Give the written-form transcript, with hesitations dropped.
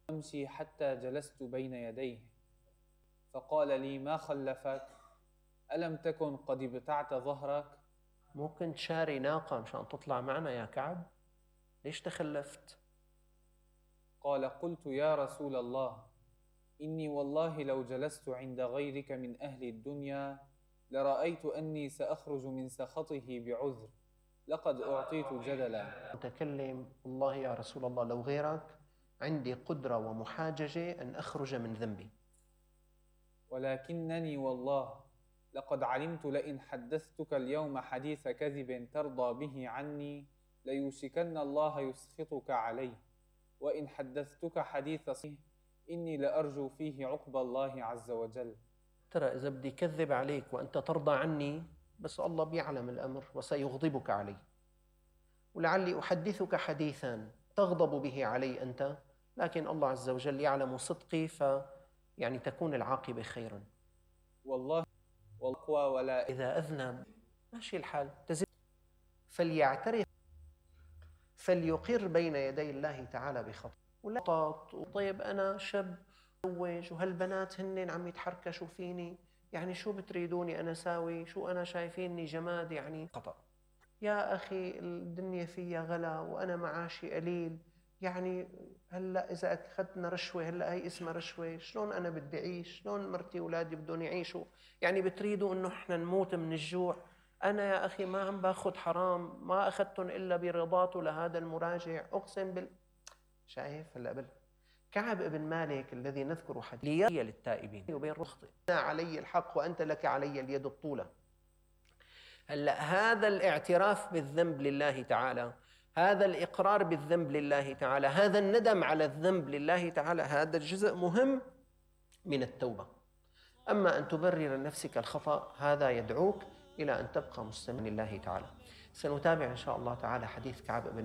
أمشي حتى جلست بين يديه، فقال لي: ما خلفك؟ ألم تكن قد ابتعت ظهرك؟ ممكن تشاري ناقة مشان تطلع معنا يا كعب؟ ليش تخلفت؟ قال: قلت: يا رسول الله، إني والله لو جلست عند غيرك من أهل الدنيا لرأيت أني سأخرج من سخطه بعذر، لقد أعطيت جدلا. متكلم: والله يا رسول الله لو غيرك عندي قدرة ومحاججة أن أخرج من ذنبي. ولكنني والله لقد علمت لئن حدثتك اليوم حديث كذب ترضى به عني ليوشكن الله يسخطك عليه، وإن حدثتك حديث صحيح إني لأرجو فيه عقب الله عز وجل. ترى إذا بدي كذب عليك وأنت ترضى عني، بس الله بيعلم الأمر وسيغضبك علي، ولعلي أحدثك حديثا تغضب به علي أنت، لكن الله عز وجل يعلم صدقي يعني تكون العاقبة خيرا. والله والقوى ولا إذا أذنب ماشي الحال، فليعترف، فليقر بين يدي الله تعالى بخطأ. ولا طيب أنا شاب متزوج وهالبنات هن عم يتحركشوا فيني، يعني شو بتريدوني أنا ساوي؟ شو أنا شايفيني جماد؟ يعني خطأ. يا أخي الدنيا فيها غلا وأنا معاشي قليل، يعني هلأ إذا أخذنا رشوة، هلأ هي اسمها رشوة، شلون أنا بدي أعيش؟ شلون مرتي وأولادي بدهم يعيشوا؟ يعني بتريدوا إنه إحنا نموت من الجوع؟ أنا يا أخي ما عم باخذ حرام، ما أخذتهم إلا برضاته لهذا المراجع، أقسم شايف هلأ كعب ابن مالك الذي نذكر حديثه للتائبين وبين رخطه: علي الحق وأنت لك علي اليد الطولة. هلا هذا الاعتراف بالذنب لله تعالى، هذا الإقرار بالذنب لله تعالى، هذا الندم على الذنب لله تعالى، هذا الجزء مهم من التوبة. أما أن تبرر لنفسك الخطأ هذا يدعوك إلى أن تبقى مستمعا لله تعالى. سنتابع إن شاء الله تعالى حديث كعب بن